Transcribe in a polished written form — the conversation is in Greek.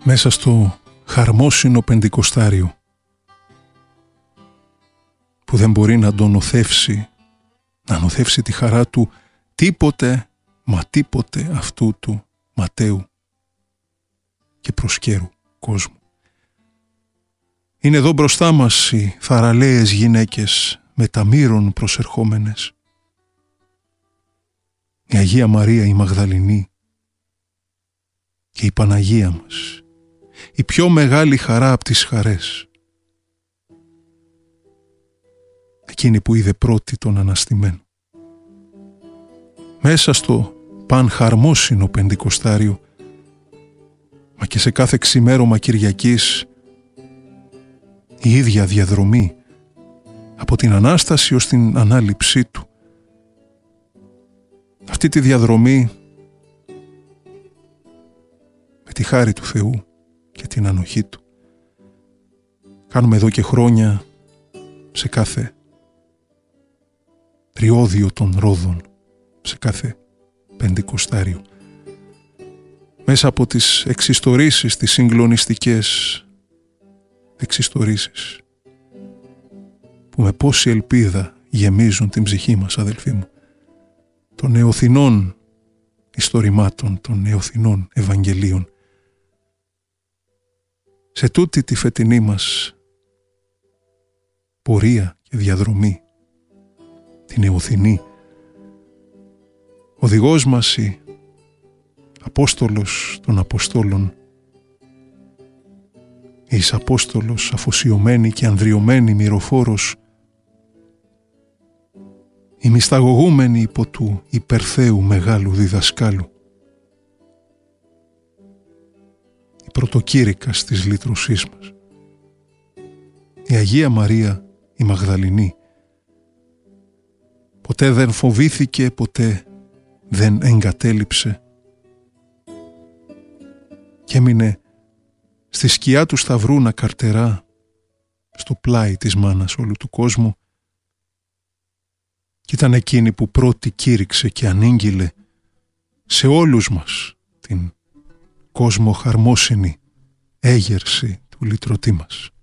μέσα στο χαρμόσυνο πεντηκοστάριο που δεν μπορεί να τον νοθεύσει, να νοθεύσει τη χαρά του τίποτε, μα τίποτε αυτού του ματαίου και προσκέρου κόσμου. Είναι εδώ μπροστά μας οι θαραλέες γυναίκες με τα μύρων προσερχόμενες. Η Αγία Μαρία η Μαγδαληνή και η Παναγία μας, η πιο μεγάλη χαρά από τις χαρές. Εκείνη που είδε πρώτη τον αναστημένο. Μέσα στο πανχαρμόσυνο πεντηκοστάριο, μα και σε κάθε ξημέρωμα Κυριακής, η ίδια διαδρομή από την Ανάσταση ως την ανάληψή του. Αυτή τη διαδρομή με τη χάρη του Θεού και την ανοχή του κάνουμε εδώ και χρόνια σε κάθε τριώδιο των Ρόδων, σε κάθε πεντηκοστάριο, μέσα από τις εξιστορήσεις, τις συγκλονιστικές εξιστορήσεις που με πόση ελπίδα γεμίζουν την ψυχή μας, αδελφοί μου, των νεοθινών ιστορημάτων, των νεοθινών Ευαγγελίων. Σε τούτη τη φετινή μας πορεία και διαδρομή, την νεοθινή, οδηγός μας η Απόστολος των Αποστόλων, εις Απόστολος αφοσιωμένη και ανδριωμένη μυροφόρος, η μυσταγωγούμενη υπό του υπερθέου μεγάλου διδασκάλου, η πρωτοκήρυκας της λύτρωσής μας, η Αγία Μαρία η Μαγδαληνή. Ποτέ δεν φοβήθηκε, ποτέ δεν εγκατέλειψε και έμεινε στη σκιά του σταυρού να καρτερά στο πλάι της μάνας όλου του κόσμου, και ήταν εκείνη που πρώτη κήρυξε και ανήγγειλε σε όλους μας την κόσμο χαρμόσυνη έγερση του λυτρωτή μας.